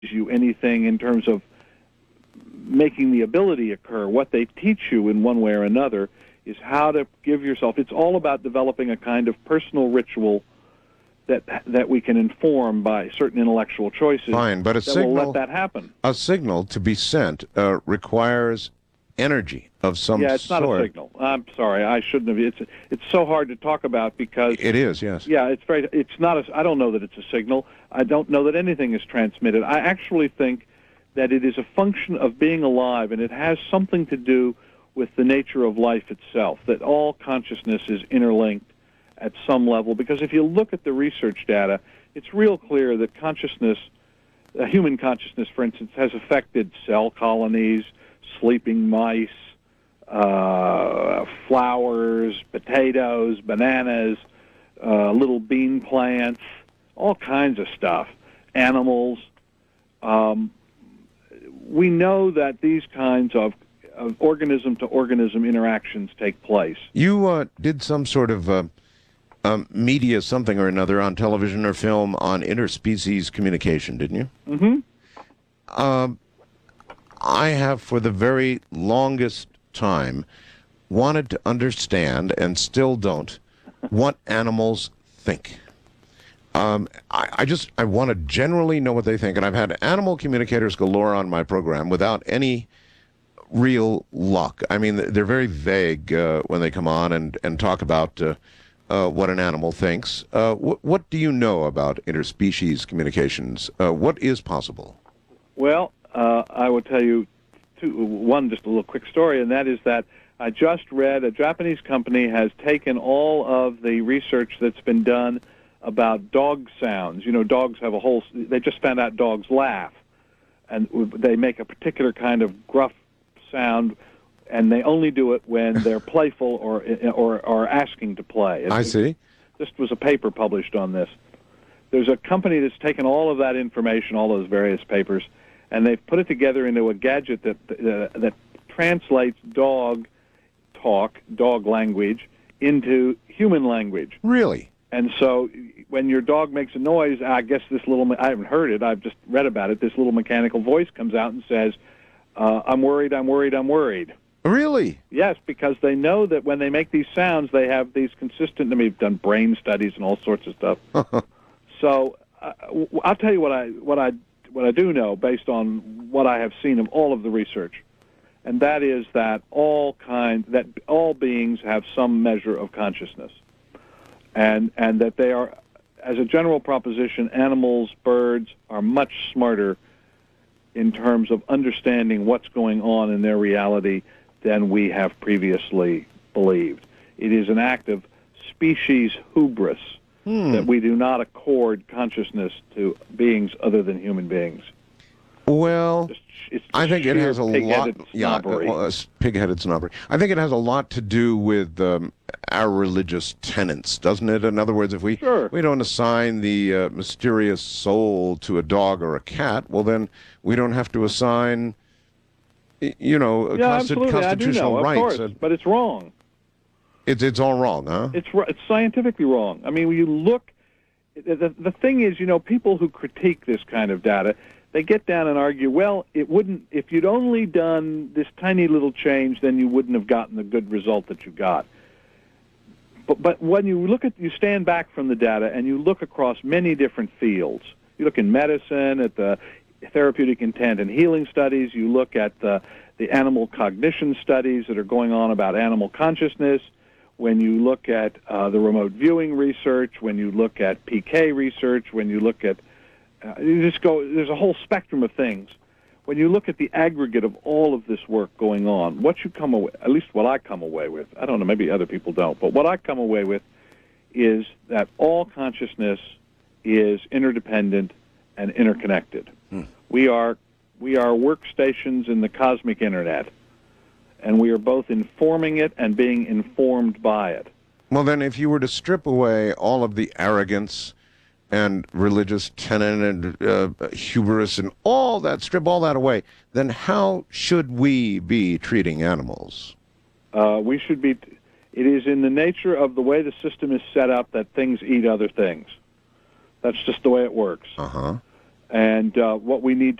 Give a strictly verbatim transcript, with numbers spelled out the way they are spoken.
you anything in terms of making the ability occur. What they teach you in one way or another is how to give yourself. It's all about developing a kind of personal ritual that that we can inform by certain intellectual choices. Fine, but a that signal, will let that happen. A signal to be sent uh, requires energy of some sort. Yeah, it's not a signal. I'm sorry, I shouldn't have. It's it's so hard to talk about because it is. Yes. Yeah, it's very. It's not a. I don't know that it's a signal. I don't know that anything is transmitted. I actually think that it is a function of being alive, and it has something to do with the nature of life itself. That all consciousness is interlinked at some level. Because if you look at the research data, it's real clear that consciousness, uh, human consciousness, for instance, has affected cell colonies, sleeping mice, uh, flowers, potatoes, bananas, uh, little bean plants, all kinds of stuff, animals. Um, we know that these kinds of, of organism-to-organism interactions take place. You uh, did some sort of uh, um, media something or another on television or film on interspecies communication, didn't you? Mm-hmm. Um, I have, for the very longest time, wanted to understand, and still don't, what animals think. Um, I, I just, I want to generally know what they think, and I've had animal communicators galore on my program without any real luck. I mean, they're very vague uh, when they come on and, and talk about uh, uh, what an animal thinks. Uh, wh what do you know about interspecies communications? Uh, what is possible? Well, uh, I will tell you two, one, just a little quick story, and that is that I just read a Japanese company has taken all of the research that's been done about dog sounds. You know, dogs have a whole, they just found out dogs laugh, and they make a particular kind of gruff sound, and they only do it when they're playful or or, or asking to play. I see. This was a paper published on this. There's a company that's taken all of that information, all those various papers, and they've put it together into a gadget that uh, that translates dog talk, dog language, into human language. Really? And so when your dog makes a noise, I guess this little, I haven't heard it, I've just read about it, this little mechanical voice comes out and says, uh, I'm worried, I'm worried, I'm worried. Really? Yes, because they know that when they make these sounds, they have these consistent, I mean, they've done brain studies and all sorts of stuff. So uh, I'll tell you what I, what, I, what I do know based on what I have seen of all of the research, and that is that all kind, that all beings have some measure of consciousness. And and that they are, as a general proposition, animals, birds are much smarter in terms of understanding what's going on in their reality than we have previously believed. It is an act of species hubris hmm. that we do not accord consciousness to beings other than human beings. Well, Just, it's I think it has a lot. Yeah, uh, pig-headed snobbery. I think it has a lot to do with um, our religious tenets, doesn't it? In other words, if we sure. we don't assign the uh, mysterious soul to a dog or a cat, well, then we don't have to assign, you know, yeah, constant constitutional I do know, rights. Of course, but it's wrong. It's it's all wrong, huh? It's it's scientifically wrong. I mean, when you look, the the thing is, you know, people who critique this kind of data, they get down and argue, well, it wouldn't, if you'd only done this tiny little change, then you wouldn't have gotten the good result that you got. But, but when you look at, you stand back from the data and you look across many different fields. You look in medicine, at the therapeutic intent and healing studies. You look at the, the animal cognition studies that are going on about animal consciousness. When you look at uh, the remote viewing research, when you look at P K research, when you look at Uh, you just go, there's a whole spectrum of things. When you look at the aggregate of all of this work going on, what you come away, at least what I come away with, I don't know, maybe other people don't, but what I come away with is that all consciousness is interdependent and interconnected. Hmm. We are, we are workstations in the cosmic internet, and we are both informing it and being informed by it. Well, then, if you were to strip away all of the arrogance and religious tenet and uh, hubris and all that, strip all that away, then how should we be treating animals? Uh, we should be, it is in the nature of the way the system is set up that things eat other things. That's just the way it works. Uh-huh. And uh, what we need